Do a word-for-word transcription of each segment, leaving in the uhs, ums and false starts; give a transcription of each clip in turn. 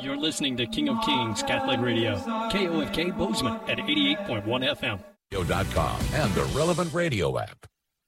You're listening to King of Kings Catholic Radio, K O F K Bozeman at eighty-eight point one F M. dot com and the Relevant Radio app.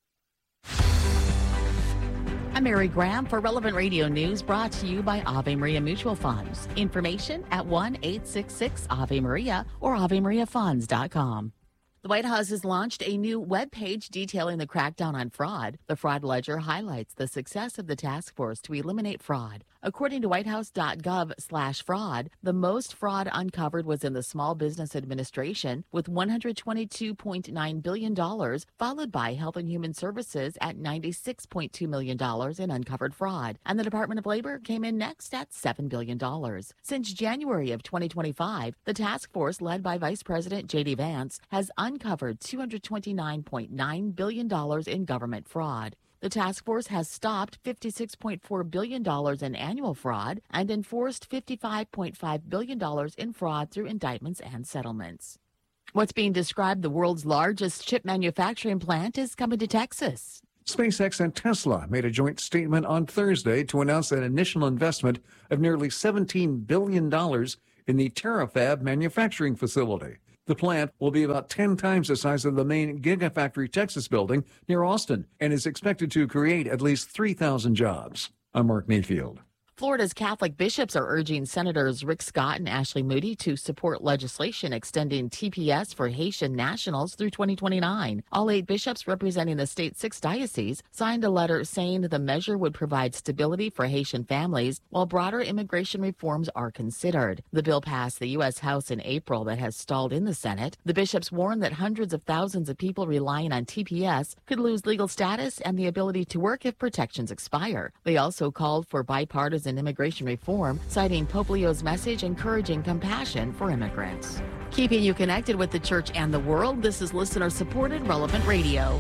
I'm Mary Graham for Relevant Radio News, brought to you by Ave Maria Mutual Funds. Information at one eight six six Ave Maria or ave maria funds dot com. The White House has launched a new webpage detailing the crackdown on fraud. The fraud ledger highlights the success of the task force to eliminate fraud. According to whitehouse.gov slash fraud, the most fraud uncovered was in the Small Business Administration with one hundred twenty-two point nine billion dollars, followed by Health and Human Services at ninety-six point two million dollars in uncovered fraud. And the Department of Labor came in next at seven billion dollars. Since January of twenty twenty-five, the task force led by Vice President J D Vance has uncovered two hundred twenty-nine point nine billion dollars in government fraud. The task force has stopped fifty-six point four billion dollars in annual fraud and enforced fifty-five point five billion dollars in fraud through indictments and settlements. What's being described the world's largest chip manufacturing plant is coming to Texas. SpaceX and Tesla made a joint statement on Thursday to announce an initial investment of nearly seventeen billion dollars in the Terafab manufacturing facility. The plant will be about ten times the size of the main Gigafactory Texas building near Austin and is expected to create at least three thousand jobs. I'm Mark Mayfield. Florida's Catholic bishops are urging Senators Rick Scott and Ashley Moody to support legislation extending T P S for Haitian nationals through twenty twenty-nine. All eight bishops representing the state's six dioceses signed a letter saying the measure would provide stability for Haitian families while broader immigration reforms are considered. The bill passed the U S House in April but has stalled in the Senate. The bishops warned that hundreds of thousands of people relying on T P S could lose legal status and the ability to work if protections expire. They also called for bipartisan immigration reform, citing Pope Leo's message encouraging compassion for immigrants. Keeping you connected with the church and the world, this is listener-supported Relevant Radio.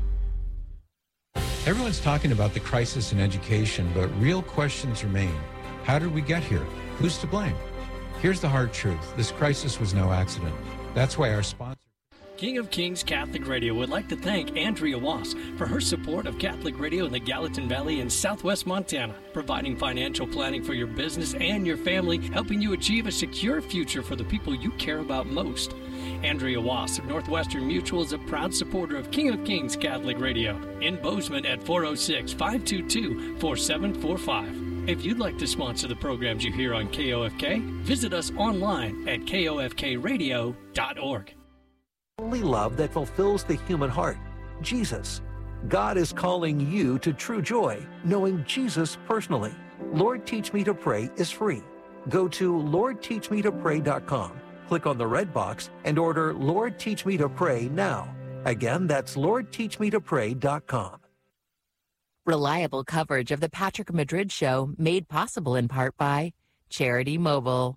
Everyone's talking about the crisis in education, but real questions remain. How did we get here? Who's to blame? Here's the hard truth. This crisis was no accident. That's why our sponsor... King of Kings Catholic Radio would like to thank Andrea Wass for her support of Catholic Radio in the Gallatin Valley in southwest Montana, providing financial planning for your business and your family, helping you achieve a secure future for the people you care about most. Andrea Wass of Northwestern Mutual is a proud supporter of King of Kings Catholic Radio in Bozeman at four oh six, five two two, four seven four five. If you'd like to sponsor the programs you hear on K O F K, visit us online at K O F K radio dot org. Only love that fulfills the human heart, Jesus. God is calling you to true joy, knowing Jesus personally. Lord Teach Me to Pray is free. Go to lord teach me to pray dot com, click on the red box, and order Lord Teach Me to Pray now. Again, that's lord teach me to pray dot com. Reliable coverage of the Patrick Madrid Show, made possible in part by Charity Mobile.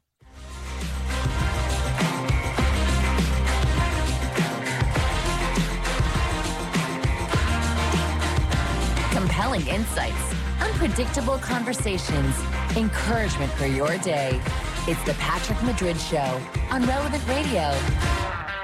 Compelling insights, unpredictable conversations, encouragement for your day. It's the Patrick Madrid Show on Relevant Radio.